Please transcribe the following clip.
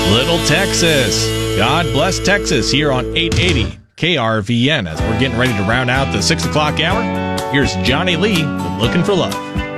Little Texas. God bless Texas here on 880 KRVN. As we're getting ready to round out the 6 o'clock hour, here's Johnny Lee with Looking for Love.